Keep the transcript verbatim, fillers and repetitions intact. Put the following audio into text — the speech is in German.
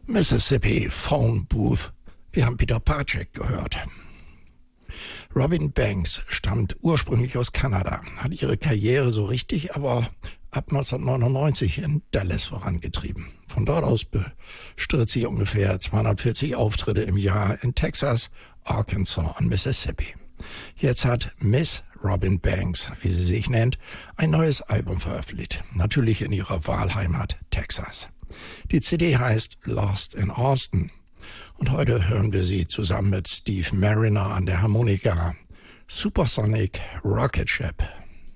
Mississippi Phone Booth. Wir haben Peter Parcek gehört. Robin Banks stammt ursprünglich aus Kanada, hat ihre Karriere so richtig aber ab neunzehnhundertneunundneunzig in Dallas vorangetrieben. Von dort aus bestritt sie ungefähr zweihundertvierzig Auftritte im Jahr in Texas, Arkansas und Mississippi. Jetzt hat Miss Robin Banks, wie sie sich nennt, ein neues Album veröffentlicht, natürlich in ihrer Wahlheimat Texas. Die C D heißt Lost in Austin und heute hören wir sie zusammen mit Steve Mariner an der Harmonika. Supersonic Rocket Ship.